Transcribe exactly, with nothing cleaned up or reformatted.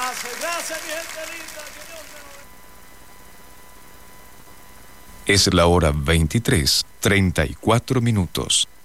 Gracias, gracias, mi gente linda. Que Dios me lo bendiga. Es la hora veintitrés, treinta y cuatro minutos.